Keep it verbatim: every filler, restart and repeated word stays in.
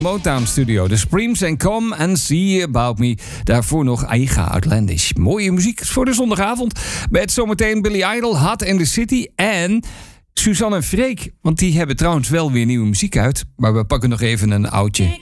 Motown Studio. The Supremes en Come and See About Me. Daarvoor nog Aiga Outlandish. Mooie muziek voor de zondagavond. Met zometeen Billy Idol, Hot in the City. En Suzanne en Freek. Want die hebben trouwens wel weer nieuwe muziek uit. Maar we pakken nog even een oudje.